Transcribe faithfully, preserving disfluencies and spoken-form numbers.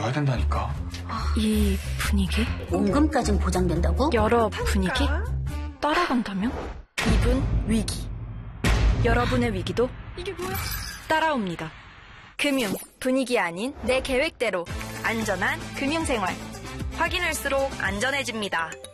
줘야 된다니까. 이 분위기? 원금까진 보장된다고? 여러 분위기? 따라간다면? 이분 위기. 여러분의 위기도 이게 뭐야? 따라옵니다. 금융, 분위기 아닌 내 계획대로 안전한 금융생활. 확인할수록 안전해집니다.